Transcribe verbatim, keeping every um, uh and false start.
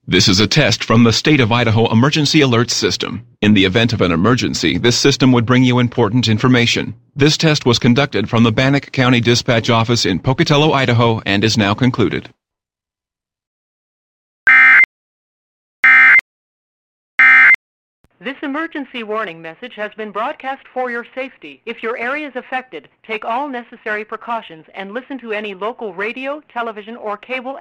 This is a test from the State of Idaho Emergency Alert System. In the event of an emergency, this system would bring you important information. This test was conducted from the Bannock County Dispatch Office in Pocatello, Idaho, and is now concluded. This emergency warning message has been broadcast for your safety. If your area is affected, take all necessary precautions and listen to any local radio, television, or cable